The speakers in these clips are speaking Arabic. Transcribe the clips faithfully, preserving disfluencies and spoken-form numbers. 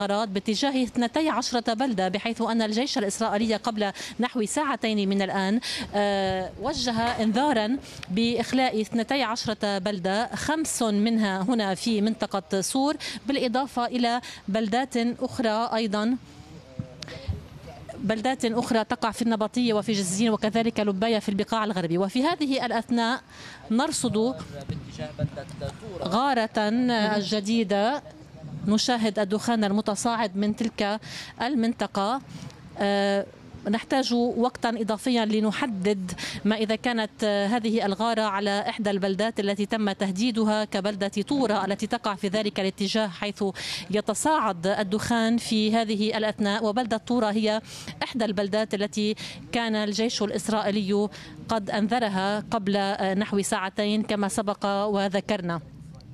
غارات باتجاه اثنتي عشرة بلدة، بحيث أن الجيش الإسرائيلي قبل نحو ساعتين من الآن وجه إنذارا بإخلاء اثنتي عشرة بلدة، خمس منها هنا في منطقة صور، بالإضافة إلى بلدات أخرى أيضا بلدات أخرى تقع في النبطية وفي جزين وكذلك لباية في البقاع الغربي. وفي هذه الأثناء نرصد غارة جديدة، نشاهد الدخان المتصاعد من تلك المنطقة. أه نحتاج وقتا إضافيا لنحدد ما إذا كانت هذه الغارة على إحدى البلدات التي تم تهديدها كبلدة طورة التي تقع في ذلك الاتجاه حيث يتصاعد الدخان في هذه الأثناء. وبلدة طورة هي إحدى البلدات التي كان الجيش الإسرائيلي قد أنذرها قبل نحو ساعتين كما سبق وذكرنا.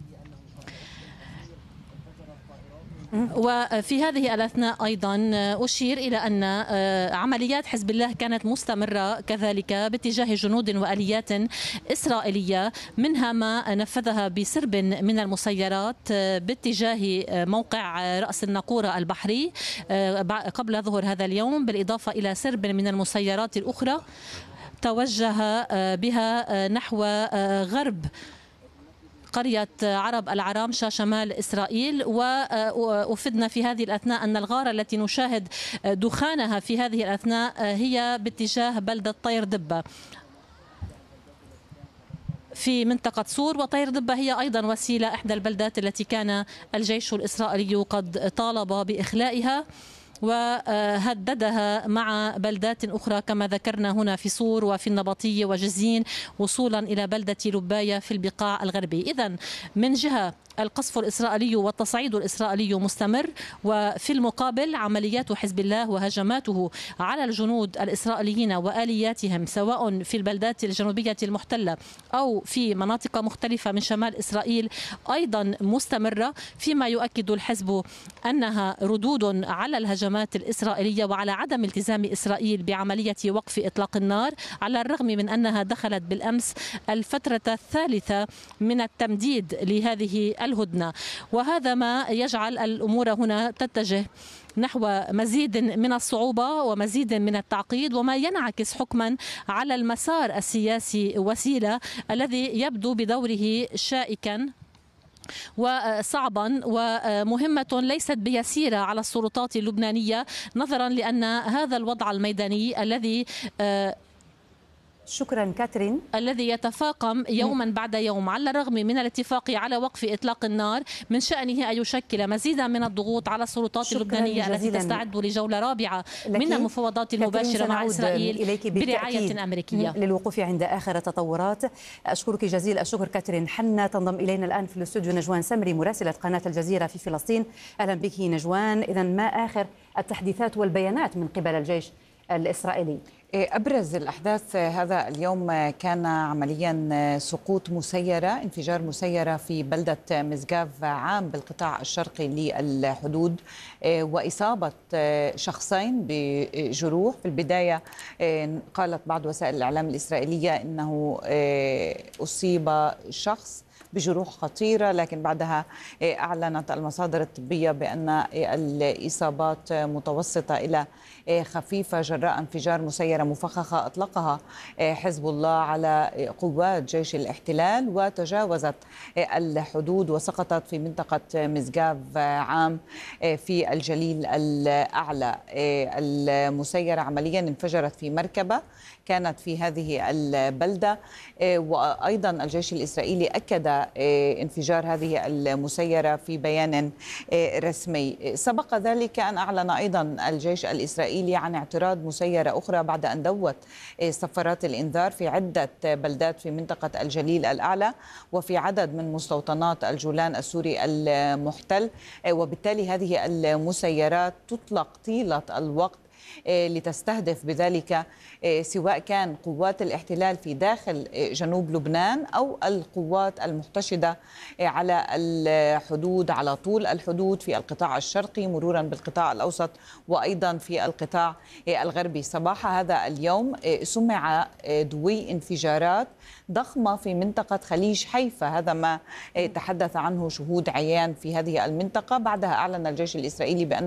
وفي هذه الأثناء أيضا أشير إلى أن عمليات حزب الله كانت مستمرة كذلك باتجاه جنود وآليات إسرائيلية، منها ما نفذها بسرب من المسيرات باتجاه موقع رأس الناقورة البحري قبل ظهر هذا اليوم، بالإضافة إلى سرب من المسيرات الأخرى توجه بها نحو غرب قرية عرب العرامشة شمال إسرائيل. وأفدنا في هذه الأثناء أن الغارة التي نشاهد دخانها في هذه الأثناء هي باتجاه بلدة طير دبة في منطقة صور. وطير دبة هي أيضا وسيلة إحدى البلدات التي كان الجيش الإسرائيلي قد طالب بإخلائها وهددها مع بلدات أخرى كما ذكرنا هنا في صور وفي النبطية وجزين، وصولا إلى بلدة لباية في البقاع الغربي. إذن من جهة القصف الإسرائيلي والتصعيد الإسرائيلي مستمر، وفي المقابل عمليات حزب الله وهجماته على الجنود الإسرائيليين وآلياتهم سواء في البلدات الجنوبية المحتلة أو في مناطق مختلفة من شمال إسرائيل أيضا مستمرة، فيما يؤكد الحزب أنها ردود على الهجمات الإسرائيلية وعلى عدم التزام إسرائيل بعملية وقف إطلاق النار، على الرغم من أنها دخلت بالأمس الفترة الثالثة من التمديد لهذه الهدنة. وهذا ما يجعل الأمور هنا تتجه نحو مزيد من الصعوبة ومزيد من التعقيد، وما ينعكس حكما على المسار السياسي وسيلة الذي يبدو بدوره شائكا وصعبا، ومهمة ليست بيسيرة على السلطات اللبنانية، نظرا لأن هذا الوضع الميداني الذي شكرا كاترين الذي يتفاقم يوما بعد يوم على الرغم من الاتفاق على وقف إطلاق النار، من شأنه أن يشكل مزيدا من الضغوط على السلطات اللبنانية التي تستعد لجولة رابعة من المفاوضات المباشرة مع إسرائيل برعاية أمريكية. للوقوف عند آخر التطورات. أشكرك جزيل الشكر كاترين حنا. تنضم إلينا الآن في الاستوديو نجوان سمري مراسلة قناة الجزيرة في فلسطين. أهلا بك نجوان. إذا ما آخر التحديثات والبيانات من قبل الجيش الإسرائيلي؟ أبرز الأحداث هذا اليوم كان عمليا سقوط مسيرة، انفجار مسيرة في بلدة مزقاف عام بالقطاع الشرقي للحدود، وإصابة شخصين بجروح. في البداية قالت بعض وسائل الإعلام الإسرائيلية أنه أصيب شخص بجروح خطيرة، لكن بعدها أعلنت المصادر الطبية بأن الإصابات متوسطة إلى خفيفة جراء انفجار مسيرة مفخخة أطلقها حزب الله على قوات جيش الاحتلال وتجاوزت الحدود وسقطت في منطقة مزقاف عام في الجليل الأعلى. المسيرة عمليا انفجرت في مركبة كانت في هذه البلدة، وأيضا الجيش الإسرائيلي أكد انفجار هذه المسيرة في بيان رسمي. سبق ذلك أن أعلن أيضا الجيش الإسرائيلي عن اعتراض مسيرة أخرى بعد أن دوت صفارات الإنذار في عدة بلدات في منطقة الجليل الأعلى وفي عدد من مستوطنات الجولان السوري المحتل، وبالتالي هذه المسيرات تطلق طيلة الوقت لتستهدف بذلك سواء كان قوات الاحتلال في داخل جنوب لبنان أو القوات المحتشدة على الحدود، على طول الحدود في القطاع الشرقي مرورا بالقطاع الأوسط وأيضا في القطاع الغربي. صباح هذا اليوم سمع دوي انفجارات ضخمة في منطقة خليج حيفا، هذا ما تحدث عنه شهود عيان في هذه المنطقة. بعدها أعلن الجيش الإسرائيلي بأن